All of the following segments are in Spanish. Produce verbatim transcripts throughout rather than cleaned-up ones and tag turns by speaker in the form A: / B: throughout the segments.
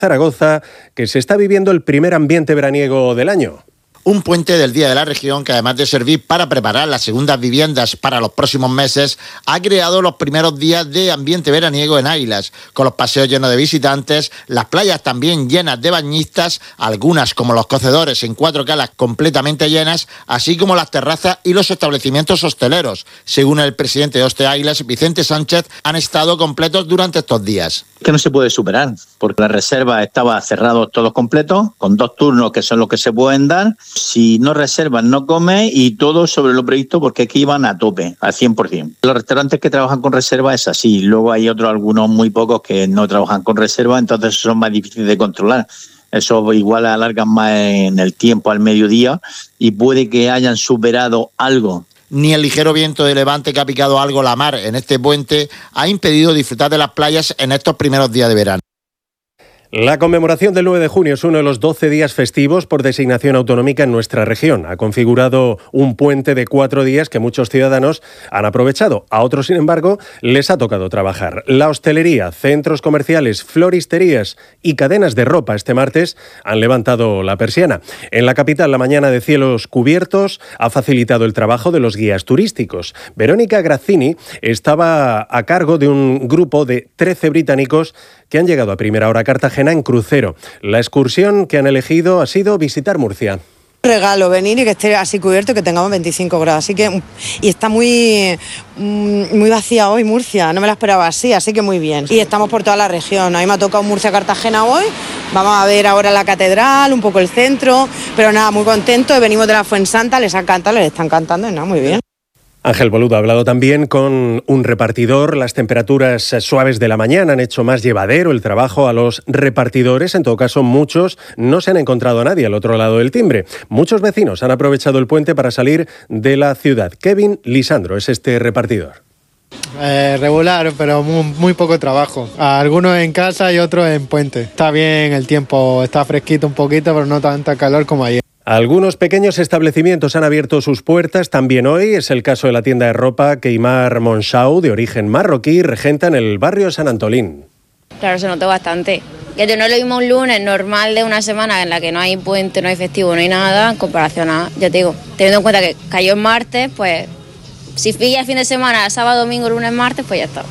A: Zaragoza, que se está viviendo el primer ambiente veraniego del año.
B: Un puente del Día de la Región que, además de servir para preparar las segundas viviendas para los próximos meses, ha creado los primeros días de ambiente veraniego en Águilas, con los paseos llenos de visitantes, las playas también llenas de bañistas, algunas como los cocedores en cuatro calas completamente llenas, así como las terrazas y los establecimientos hosteleros. Según el presidente de Oste Águilas, Vicente Sánchez, han estado completos durante estos días.
C: Que no se puede superar, porque la reserva estaba cerrado todos completos, con dos turnos que son los que se pueden dar. Si no reservas, no comes y todo sobre lo previsto, porque aquí iban a tope, al cien por ciento. Los restaurantes que trabajan con reserva es así, luego hay otros, algunos muy pocos que no trabajan con reserva, entonces son más difíciles de controlar. Eso igual alargan más en el tiempo al mediodía y puede que hayan superado algo.
B: Ni el ligero viento de levante que ha picado algo la mar en este puente ha impedido disfrutar de las playas en estos primeros días de verano.
A: La conmemoración del nueve de junio es uno de los doce días festivos por designación autonómica en nuestra región. Ha configurado un puente de cuatro días que muchos ciudadanos han aprovechado. A otros, sin embargo, les ha tocado trabajar. La hostelería, centros comerciales, floristerías y cadenas de ropa este martes han levantado la persiana. En la capital, la mañana de cielos cubiertos ha facilitado el trabajo de los guías turísticos. Verónica Grazzini estaba a cargo de un grupo de trece británicos que han llegado a primera hora a Cartagena en crucero. La excursión que han elegido ha sido visitar Murcia.
D: Regalo venir y que esté así cubierto, que tengamos veinticinco grados, así que y está muy muy vacía hoy Murcia, no me la esperaba así, así que muy bien. Y estamos por toda la región. A mí me ha tocado Murcia Cartagena hoy. Vamos a ver ahora la catedral, un poco el centro, pero nada, muy contentos. Venimos de la Fuensanta, les ha encantado, les están cantando y nada, muy bien.
A: Ángel Boludo ha hablado también con un repartidor. Las temperaturas suaves de la mañana han hecho más llevadero el trabajo a los repartidores. En todo caso, muchos no se han encontrado a nadie al otro lado del timbre. Muchos vecinos han aprovechado el puente para salir de la ciudad. Kevin Lisandro es este repartidor.
E: Eh, regular, pero muy, muy poco trabajo. Algunos en casa y otros en puente. Está bien el tiempo, está fresquito un poquito, pero no tanta calor como ayer.
A: Algunos pequeños establecimientos han abierto sus puertas también hoy. Es el caso de la tienda de ropa Keimar Monchau, de origen marroquí, regenta en el barrio San Antolín.
F: Claro, se notó bastante. Que no lo mismo un lunes normal de una semana en la que no hay puente, no hay festivo, no hay nada, en comparación a, ya te digo, teniendo en cuenta que cayó en martes, pues si pilla el fin de semana, sábado, domingo, lunes, martes, pues ya está.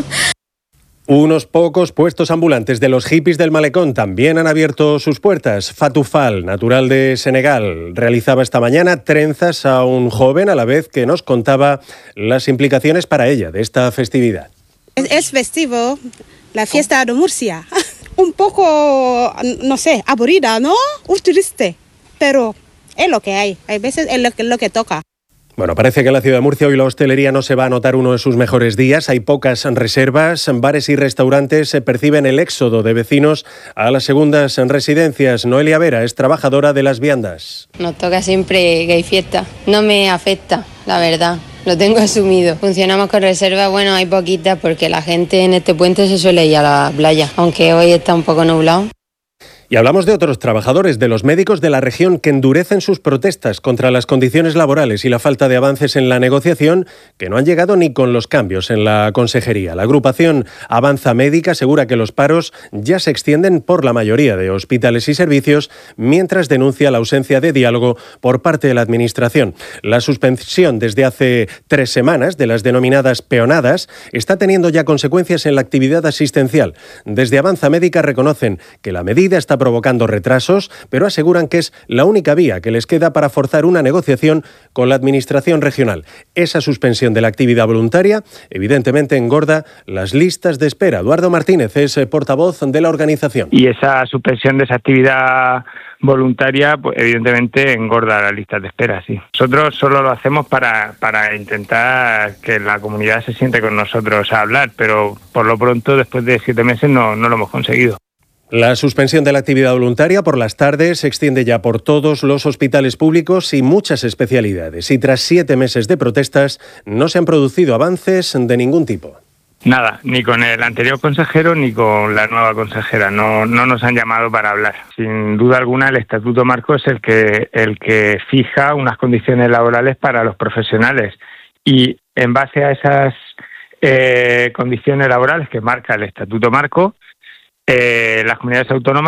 A: Unos pocos puestos ambulantes de los hippies del Malecón también han abierto sus puertas. Fatou Fall, natural de Senegal, realizaba esta mañana trenzas a un joven a la vez que nos contaba las implicaciones para ella de esta festividad.
G: Es, es festivo, la fiesta de Murcia. Un poco, no sé, aburrida, ¿no? Un triste, pero es lo que hay. Hay veces es lo que, lo que toca.
A: Bueno, parece que en la ciudad de Murcia hoy la hostelería no se va a notar uno de sus mejores días. Hay pocas reservas, bares y restaurantes se perciben el éxodo de vecinos a las segundas residencias. Noelia Vera es trabajadora de las viandas.
H: Nos toca siempre que hay fiesta. No me afecta, la verdad. Lo tengo asumido. Funcionamos con reservas, bueno, hay poquitas porque la gente en este puente se suele ir a la playa, aunque hoy está un poco nublado.
A: Y hablamos de otros trabajadores, de los médicos de la región que endurecen sus protestas contra las condiciones laborales y la falta de avances en la negociación, que no han llegado ni con los cambios en la consejería. La agrupación Avanza Médica asegura que los paros ya se extienden por la mayoría de hospitales y servicios, mientras denuncia la ausencia de diálogo por parte de la Administración. La suspensión desde hace tres semanas de las denominadas peonadas está teniendo ya consecuencias en la actividad asistencial. Desde Avanza Médica reconocen que la medida está provocando retrasos, pero aseguran que es la única vía que les queda para forzar una negociación con la Administración regional. Esa suspensión de la actividad voluntaria evidentemente engorda las listas de espera. Eduardo Martínez es portavoz de la organización.
I: Y esa suspensión de esa actividad voluntaria, pues evidentemente engorda las listas de espera, sí. Nosotros solo lo hacemos para, para intentar que la comunidad se siente con nosotros a hablar, pero por lo pronto, después de siete meses, no, no lo hemos conseguido.
A: La suspensión de la actividad voluntaria por las tardes se extiende ya por todos los hospitales públicos y muchas especialidades. Y tras siete meses de protestas, no se han producido avances de ningún tipo.
I: Nada, ni con el anterior consejero ni con la nueva consejera. No, no nos han llamado para hablar. Sin duda alguna, el Estatuto Marco es el que, el que fija unas condiciones laborales para los profesionales. Y en base a esas eh, condiciones laborales que marca el Estatuto Marco, eh, las comunidades autónomas